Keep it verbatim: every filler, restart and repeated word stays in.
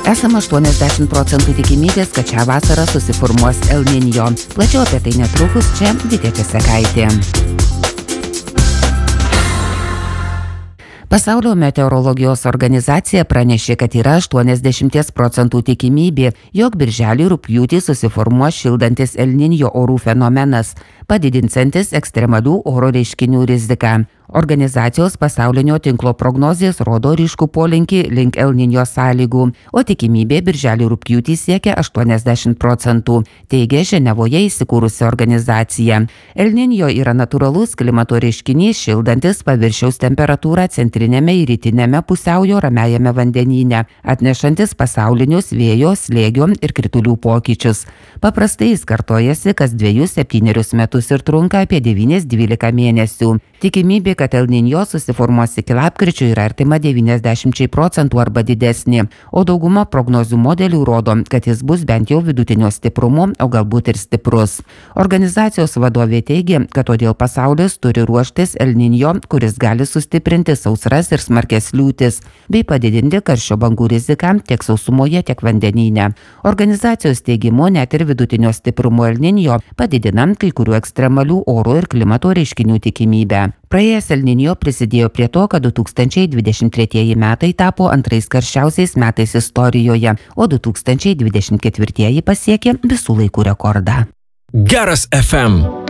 Esama aštuoniasdešimt procentų tikimybės, kad šią vasarą susiformuos El Niño. Plačiau apie tai netrukus, čia Vitė Česekaitė. Pasaulio meteorologijos organizacija pranešė, kad yra aštuoniasdešimt procentų tikimybė, jog birželį rugpjūtį susiformuos šildantis El Niño orų fenomenas, padidinsantis ekstremalių oro reiškinių riziką. Organizacijos pasaulinio tinklo prognozės rodo ryškų polinkį link El Niño sąlygų, o tikimybė birželį rugpjūtį siekia aštuoniasdešimt procentų, teigia Ženevoje įsikūrusi organizacija. El Niño yra natūralus klimato reiškinys šildantis paviršiaus temperatūrą centrinėme ir rytinėme pusiaujo ramiajame vandenyne, atnešantis pasaulinius vėjo, slėgio ir kritulių pokyčius. Paprastai jis kartojasi kas dviejus septynerius metus ir trunka apie devynis dvylika mėnesių. Tikimybė, kad El Niño susiformuos iki lapkričio yra artima devyniasdešimt procentų arba didesnė, o dauguma prognozių modelių rodo, kad jis bus bent jau vidutinio stiprumo, o galbūt ir stiprus. Organizacijos vadovė teigia, kad todėl pasaulis turi ruoštis El Niño, kuris gali sustiprinti sausras ir smarkės liūtis, bei padidinti karščio bangų riziką tiek sausumoje, tiek vandenyne. Organizacijos teigimu, net ir vidutinio stiprumo El Niño padidina kai kurių ekstremalių oro ir klimato reiškinių tikimybę. Praėjęs El Niño prisidėjo prie to, kad du tūkstančiai dvidešimt tretieji metai tapo antrais karščiausiais metais istorijoje, o du tūkstančiai dvidešimt ketvirtieji pasiekė visų laikų rekordą. Geras F M.